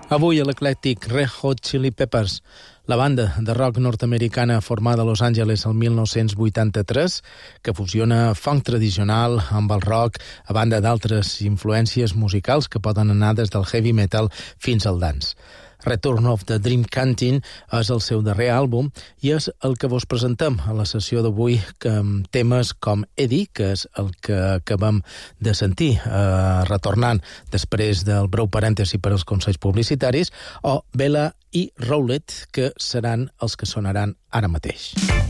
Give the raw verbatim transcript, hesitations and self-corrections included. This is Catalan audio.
Avui a l'eclèctic Red Hot Chili Peppers, la banda de rock nord-americana formada a Los Angeles el mil nou-cents vuitanta-tres, que fusiona funk tradicional amb el rock a banda d'altres influències musicals que poden anar des del heavy metal fins al dance. Return of the Dream Canteen és el seu darrer àlbum i és el que vos presentem a la sessió d'avui, amb temes com Eddie, que és el que acabem de sentir, eh, retornant després del breu parèntesi per als consells publicitaris, o Bella i Rowlett, que seran els que sonaran ara mateix.